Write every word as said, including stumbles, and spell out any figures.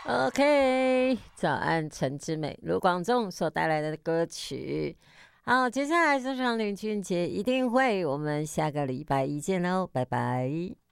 OK，早安，陈之美，卢广仲所带来的歌曲。好，接下来这场林俊杰一定会，我们下个礼拜一见喽，拜拜。